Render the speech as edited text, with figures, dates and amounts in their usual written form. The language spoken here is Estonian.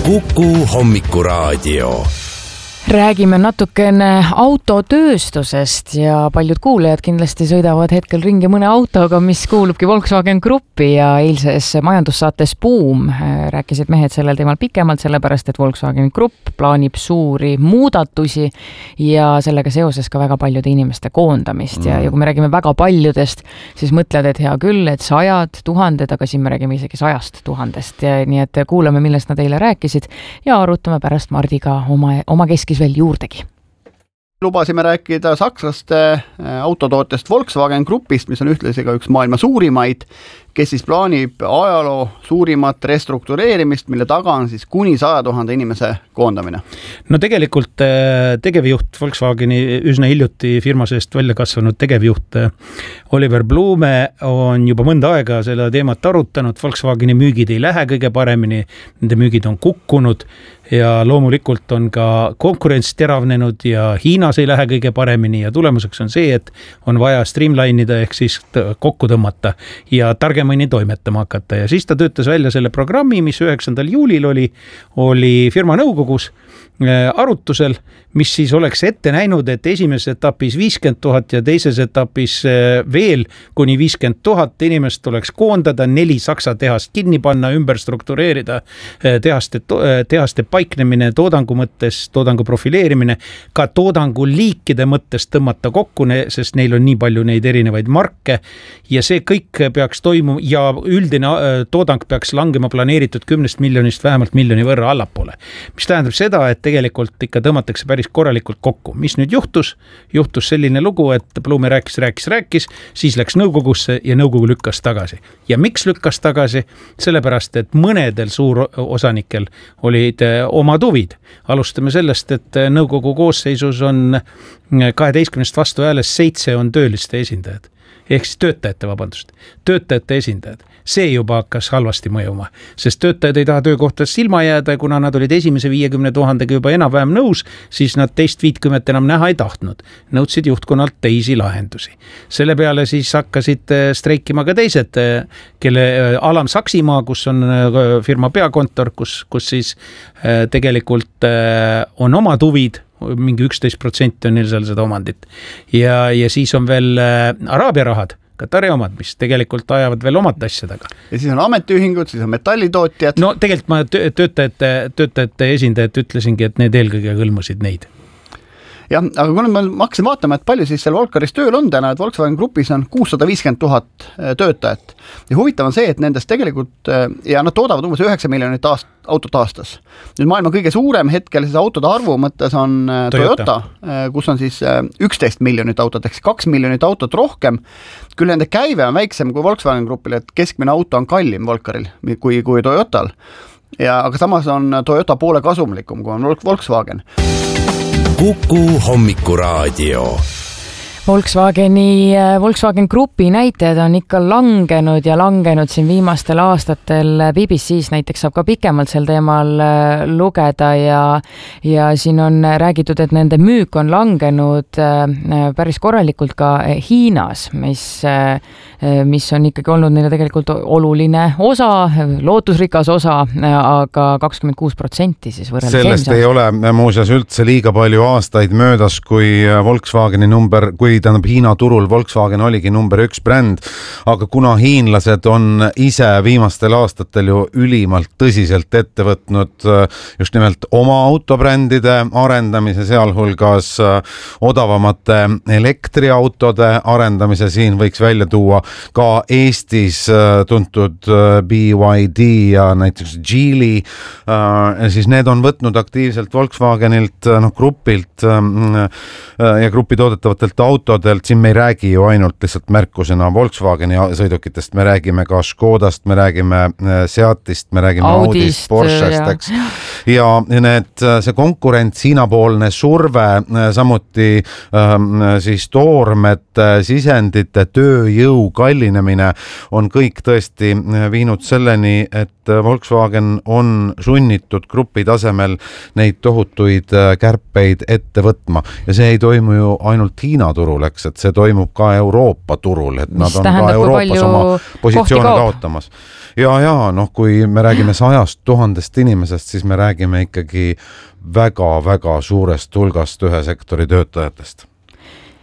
Kuku hommikuraadio. Räägime natukene autotööstusest ja paljud kuulajad kindlasti sõidavad hetkel ringi mõne autoga, mis kuulubki Volkswagen Gruppi ja eilses majandussaates Boom rääkisid mehed sellel teemal pikemalt, sellepärast et Volkswagen Grupp plaanib suuri muudatusi ja sellega seoses ka väga paljude inimeste koondamist. Ja kui me räägime väga paljudest, siis mõtled, et hea küll, et 100 000, aga siin me räägime isegi 100 000. Nii et kuulame, millest nad eile rääkisid ja arutame pärast Mardiga oma keskis veel juurdegi. Lubasime rääkida sakslaste autotootjast Volkswagen Gruppist, mis on ühtlasi ka üks maailma suurimaid, kes siis plaanib ajaloo suurimat restruktureerimist, mille taga on siis kuni 100 000 inimese koondamine. No tegelikult tegevjuht Volkswageni üsna hiljuti firma seest välja kasvanud tegevjuht Oliver Blume on juba mõnda aega selle teemat arutanud. Volkswageni müügid ei lähe kõige paremini, nende müügid on kukkunud ja loomulikult on ka konkurents teravnenud ja Hiinas ei lähe kõige paremini ja tulemuseks on see, et on vaja streamline'ida ehk siis kokku tõmmata ja targemini toimetama hakata. Ja siis ta töötas välja selle programmi, mis 9. juulil oli firma nõukogus arutusel, mis siis oleks ette näinud, et esimeses etapis 50 000 ja teises etapis veel kuni 50 000 inimest tuleks koondada, 4 Saksa tehast kinni panna, ümber struktureerida tehaste paiknemine toodangu mõttes, toodangu profileerimine, ka toodangu liikide mõttes tõmmata kokku, sest neil on nii palju neid erinevaid marke ja see kõik peaks toimuma ja üldine toodang peaks langema planeeritud 10 miljonist vähemalt miljoni võrra allapoole. Mis tähendab seda, et tegelikult ikka tõmmatakse päris korralikult kokku. Mis nüüd juhtus? Juhtus selline lugu, et Blume rääkis, siis läks nõukogusse ja nõukogu lükkas tagasi. Ja miks lükkas tagasi? Sellepärast, et mõnedel suurosanikel olid omad huvid. Alustame sellest, et nõukogu koosseisus on 12 vastu hääles 7 on tööliste esindajad. Ehk siis töötajate esindajad. See juba hakkas halvasti mõjuma, sest töötajad ei taha töökohtadest ilma jääda ja kuna nad olid esimese 50 000 juba enam-vähem nõus, siis nad teist 50 enam näha ei tahtnud. Nõudsid juhtkonnalt teisi lahendusi. Selle peale siis hakkasid streikima ka teised, kelle Alam Saksimaa, kus on firma peakontor, kus siis tegelikult on omad huvid, mingi 11% on neil seal seda omandit. Ja siis on veel Araabia rahad, Katari omad, mis tegelikult ajavad veel omad asja taga. Ja siis on ametiühingud, siis on metallitootjad. No tegelikult ma töötajate esindajad ütlesingi, et need eelkõige hõlmasid neid. Jah, aga kui ma hakkasin vaatama, et palju siis seal Volkaris tööl on täna, et Volkswagen Grupis on 650 000 töötajat. Ja huvitav on see, et nendest tegelikult, ja nad toodavad umbes 9 miljonit autot aastas. Nüüd maailma kõige suurem hetkel siis autode arvu mõttes on Toyota, kus on siis 11 miljonit autot, ehk 2 miljonit autot rohkem. Küll nende käive on väiksem kui Volkswagen Grupil, et keskmine auto on kallim Volkaril kui Toyotal. Aga samas on Toyota poole kasumlikum kui on Volkswagen. Kuku hommikuraadio. Volkswagen Grupi näitajad on ikka langenud siin viimastel aastatel. BBC's näiteks saab ka pikemalt sel teemal lugeda ja siin on räägitud, et nende müük on langenud päris korralikult ka Hiinas, mis on ikkagi olnud neile tegelikult oluline osa, lootusrikas osa, aga 26% siis võrreldes. Sellest ei ole muuseas üldse liiga palju aastaid möödas, kui Volkswageni tähendab Hiina turul Volkswagen oligi number 1 bränd, aga kuna hiinlased on ise viimastel aastatel ju ülimalt tõsiselt ette võtnud just nimelt oma autobrändide arendamise, sealhulgas odavamate elektriautode arendamise, siin võiks välja tuua ka Eestis tuntud BYD ja näiteks Geely, siis need on võtnud aktiivselt Volkswagenilt, Grupilt ja Grupi toodetavatelt autodelt, siin me ei räägi ju ainult lihtsalt märkusena Volkswageni sõidukitest, me räägime ka Škodast, me räägime Seatist, me räägime Audist, Porschest, eks. Ja see konkurents, Hiinapoolne surve, samuti siis toormete, sisendite, tööjõu kallinemine on kõik tõesti viinud selleni, et Volkswagen on sunnitud Grupi tasemel neid tohutuid kärpeid ette võtma ja see ei toimu ju ainult Hiina turul, eks, et see toimub ka Euroopa turul, et nad on ka Euroopas oma positsioone kaotamas. ja noh, kui me räägime 100 000 inimesest, siis me räägime ikkagi väga-väga suurest hulgast ühe sektori töötajatest.